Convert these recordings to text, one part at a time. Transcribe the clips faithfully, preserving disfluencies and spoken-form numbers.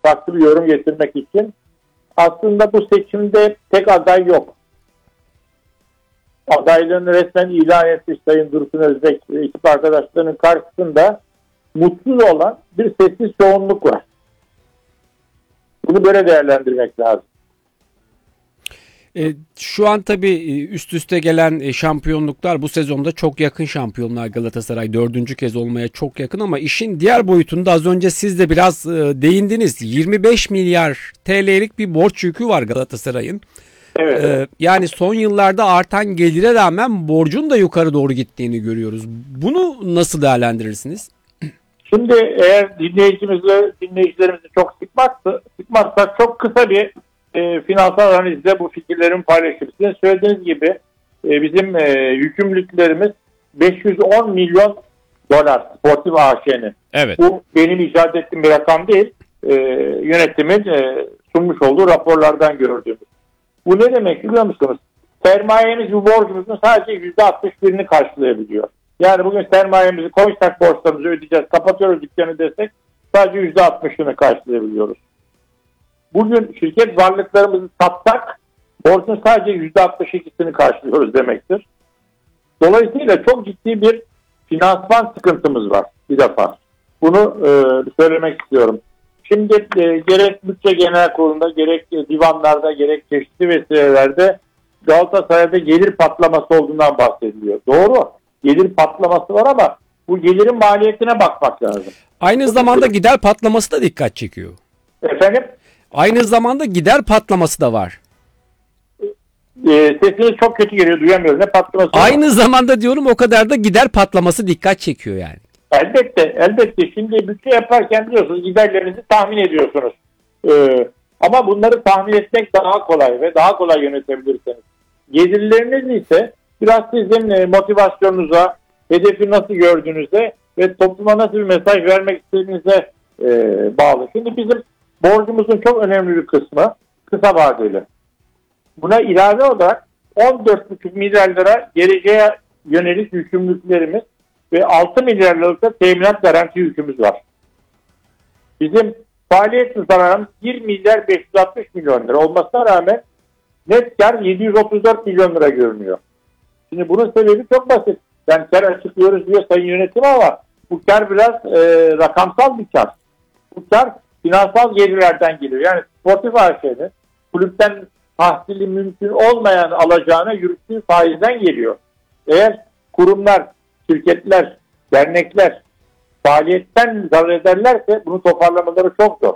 farklı bir yorum getirmek için. Aslında bu seçimde tek aday yok. Adaylığını resmen ilan etmiş Sayın Dursun Özbek ve ekip arkadaşlarının karşısında mutsuz olan bir sessiz çoğunluk var. Bunu böyle değerlendirmek lazım. E, şu an tabii üst üste gelen şampiyonluklar bu sezonda çok yakın şampiyonlar. Galatasaray dördüncü kez olmaya çok yakın ama işin diğer boyutunda az önce siz de biraz e, değindiniz. yirmi beş milyar T L'lik bir borç yükü var Galatasaray'ın. Evet. E, yani son yıllarda artan gelire rağmen borcun da yukarı doğru gittiğini görüyoruz. Bunu nasıl değerlendirirsiniz? Şimdi eğer dinleyicimizle dinleyicilerimizi çok sıkmazsa, sıkmazsak çok kısa bir e, finansal analizde bu fikirlerimi paylaşırım. Sizin söylediğiniz gibi e, bizim e, yükümlülüklerimiz beş yüz on milyon dolar Sportif A Ş'nin. Evet. Bu benim icat ettiğim bir rakam değil. E, yönetimin e, sunmuş olduğu raporlardan gördüğümüz. Bu ne demek biliyor musunuz? Sermayemiz bu borcumuzun sadece yüzde altmış birini karşılayabiliyor. Yani bugün sermayemizi koysak borçlarımızı ödeyeceğiz, kapatıyoruz dükkanı desek sadece yüzde altmışını karşılayabiliyoruz. Bugün şirket varlıklarımızı satsak borcun sadece yüzde altmış ikisini karşılıyoruz demektir. Dolayısıyla çok ciddi bir finansman sıkıntımız var bir defa. Bunu e, söylemek istiyorum. Şimdi e, gerek bütçe genel kurulunda, gerek e, divanlarda, gerek çeşitli vesilelerde Galatasaray'da gelir patlaması olduğundan bahsediliyor. Doğru. Gelir patlaması var ama bu gelirin maliyetine bakmak lazım. Aynı zamanda gider patlaması da dikkat çekiyor. Efendim? Aynı zamanda gider patlaması da var. E, sesiniz çok kötü geliyor, duyamıyorum. Ne patlaması? Aynı var? zamanda diyorum o kadar da gider patlaması dikkat çekiyor yani. Elbette, elbette. Şimdi bütçe yaparken biliyorsunuz giderlerinizi tahmin ediyorsunuz. Ee, ama bunları tahmin etmek daha kolay ve daha kolay yönetebilirsiniz. Gelirleriniz ise biraz sizin motivasyonunuza, hedefi nasıl gördüğünüze ve topluma nasıl bir mesaj vermek istediğinize e, bağlı. Şimdi bizim borcumuzun çok önemli bir kısmı kısa vadeli. Buna ilave olarak on dört buçuk milyar lira geleceğe yönelik yükümlülüklerimiz ve altı milyar liralık da teminat garanti yükümüz var. Bizim faaliyet zararımız bir milyar beş yüz altmış milyon lira olmasına rağmen net kar yedi yüz otuz dört milyon lira görünüyor. Şimdi bunun sebebi çok basit. Yani kar açıklıyoruz diyor sayın yönetim ama bu kar biraz e, rakamsal bir kar. Bu kar finansal gelirlerden geliyor. Yani Sportif A Ş'nin kulüpten tahsili mümkün olmayan alacağına yürüttüğü faizden geliyor. Eğer kurumlar, şirketler, dernekler faaliyetten zarar ederlerse bunu toparlamaları çok zor.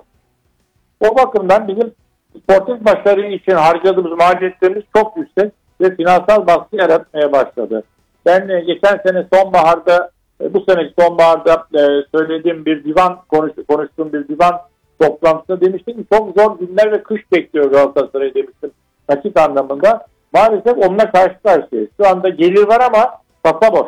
O bakımdan bizim sportif başarı için harcadığımız maliyetlerimiz çok yüksek ve finansal baskı yaratmaya başladı. Ben e, geçen sene sonbaharda, e, bu seneki sonbaharda e, söylediğim bir divan, konuş, konuştuğum bir divan toplantısında demiştim ki çok zor günler ve kış bekliyor Galatasaray demiştim nakit anlamında. Maalesef onunla karşı karşıyayız. Şu anda gelir var ama kasa boş.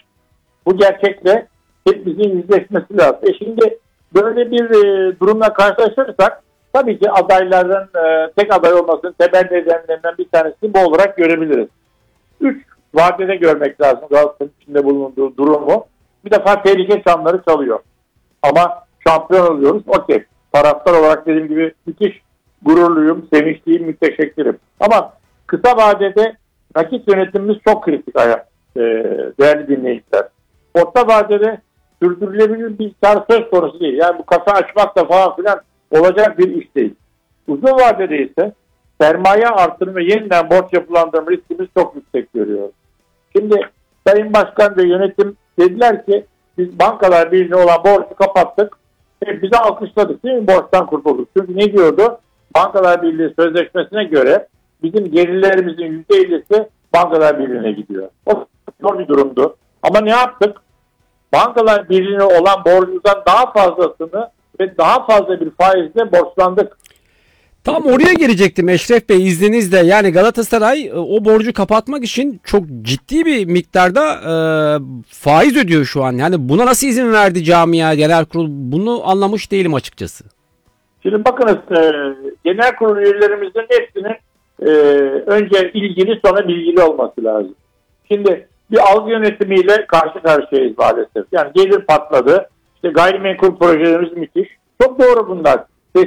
Bu gerçekle hepimizin yüzleşmesi lazım. E şimdi böyle bir e, durumla karşılaşırsak tabii ki adaylardan e, tek aday olmasının temel nedenlerinden bir tanesini bu olarak görebiliriz. Üç vadede görmek lazım Galatasaray'ın içinde bulunduğu durumu. Bir defa tehlike çanları çalıyor. Ama şampiyon oluyoruz. Okey. Taraftar olarak dediğim gibi müthiş gururluyum, sevinçliyim, müteşekkirim. Ama kısa vadede nakit yönetimimiz çok kritik hayat. E, değerli dinleyiciler. Orta vadede sürdürülebilir bir kar söz konusu değil. Yani bu kasa açmak da falan filan olacak bir iş değil. Uzun vadede ise sermaye artırımı ve yeniden borç yapılandırma riskimiz çok yüksek görüyoruz. Şimdi Sayın Başkan ve yönetim dediler ki biz Bankalar Birliği'ne olan borcu kapattık. Hep bize alkışladık değil mi? Borçtan kurtulduk. Çünkü ne diyordu? Bankalar Birliği sözleşmesine göre bizim gelirlerimizin yüzde ellisi Bankalar Birliği'ne gidiyor. O zor bir durumdu. Ama ne yaptık? Bankalar Birliği'ne olan borcumuzdan daha fazlasını ve daha fazla bir faizle borçlandık. Tam oraya gelecektim Eşref Bey izninizle. Yani Galatasaray o borcu kapatmak için çok ciddi bir miktarda e, faiz ödüyor şu an. Yani buna nasıl izin verdi camia, genel kurul? Bunu anlamış değilim açıkçası. Şimdi bakınız e, genel kurul üyelerimizin hepsinin e, önce ilgili sonra bilgili olması lazım. Şimdi bir algı yönetimiyle karşı karşıyayız maalesef. Yani gelir patladı. İşte gayrimenkul projelerimiz müthiş. Çok doğru bunlar.